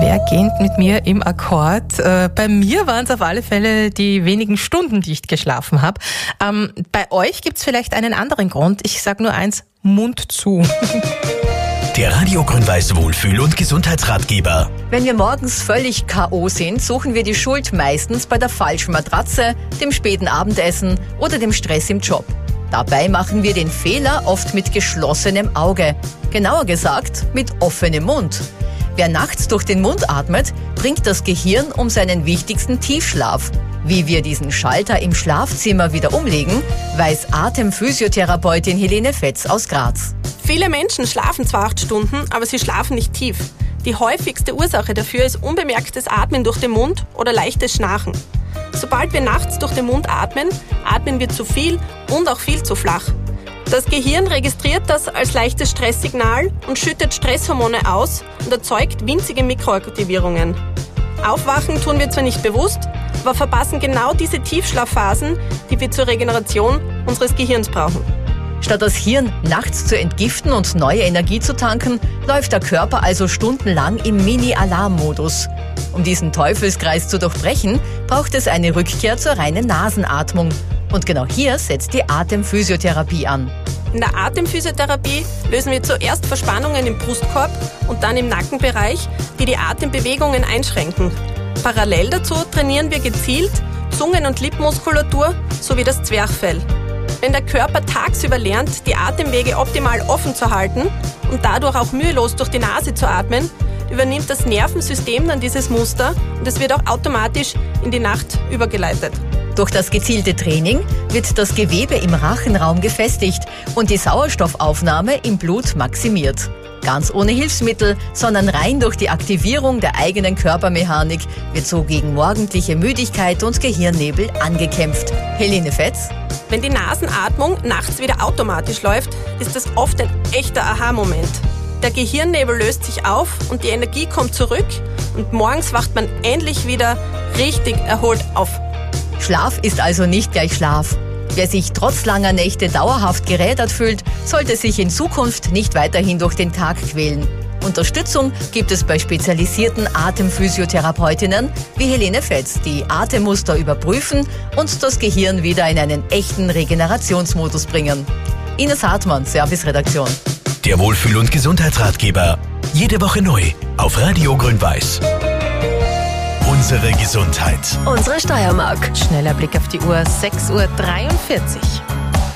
quergehend mit mir im Akkord. Bei mir waren es auf alle Fälle die wenigen Stunden, die ich geschlafen habe. Bei euch gibt es vielleicht einen anderen Grund. Ich sage nur eins, Mund zu. Der Radio Grün-Weiß Wohlfühl- und Gesundheitsratgeber. Wenn wir morgens völlig K.O. sind, suchen wir die Schuld meistens bei der falschen Matratze, dem späten Abendessen oder dem Stress im Job. Dabei machen wir den Fehler oft mit geschlossenem Auge. Genauer gesagt, mit offenem Mund. Wer nachts durch den Mund atmet, bringt das Gehirn um seinen wichtigsten Tiefschlaf. Wie wir diesen Schalter im Schlafzimmer wieder umlegen, weiß Atemphysiotherapeutin Helene Fetz aus Graz. Viele Menschen schlafen zwar 8 Stunden, aber sie schlafen nicht tief. Die häufigste Ursache dafür ist unbemerktes Atmen durch den Mund oder leichtes Schnarchen. Sobald wir nachts durch den Mund atmen, atmen wir zu viel und auch viel zu flach. Das Gehirn registriert das als leichtes Stresssignal und schüttet Stresshormone aus und erzeugt winzige Mikroaktivierungen. Aufwachen tun wir zwar nicht bewusst, aber verpassen genau diese Tiefschlafphasen, die wir zur Regeneration unseres Gehirns brauchen. Statt das Hirn nachts zu entgiften und neue Energie zu tanken, läuft der Körper also stundenlang im Mini-Alarm-Modus. Um diesen Teufelskreis zu durchbrechen, braucht es eine Rückkehr zur reinen Nasenatmung. Und genau hier setzt die Atemphysiotherapie an. In der Atemphysiotherapie lösen wir zuerst Verspannungen im Brustkorb und dann im Nackenbereich, die die Atembewegungen einschränken. Parallel dazu trainieren wir gezielt Zungen- und Lippenmuskulatur sowie das Zwerchfell. Wenn der Körper tagsüber lernt, die Atemwege optimal offen zu halten und dadurch auch mühelos durch die Nase zu atmen, übernimmt das Nervensystem dann dieses Muster und es wird auch automatisch in die Nacht übergeleitet. Durch das gezielte Training wird das Gewebe im Rachenraum gefestigt und die Sauerstoffaufnahme im Blut maximiert. Ganz ohne Hilfsmittel, sondern rein durch die Aktivierung der eigenen Körpermechanik wird so gegen morgendliche Müdigkeit und Gehirnnebel angekämpft. Helene Fetz. Wenn die Nasenatmung nachts wieder automatisch läuft, ist das oft ein echter Aha-Moment. Der Gehirnnebel löst sich auf und die Energie kommt zurück und morgens wacht man endlich wieder richtig erholt auf. Schlaf ist also nicht gleich Schlaf. Wer sich trotz langer Nächte dauerhaft gerädert fühlt, sollte sich in Zukunft nicht weiterhin durch den Tag quälen. Unterstützung gibt es bei spezialisierten Atemphysiotherapeutinnen wie Helene Fetz, die Atemmuster überprüfen und das Gehirn wieder in einen echten Regenerationsmodus bringen. Ines Hartmann, Service-Redaktion. Der Wohlfühl- und Gesundheitsratgeber. Jede Woche neu auf Radio Grün-Weiß. Unsere Gesundheit. Unsere Steiermark. Schneller Blick auf die Uhr, 6:43 Uhr.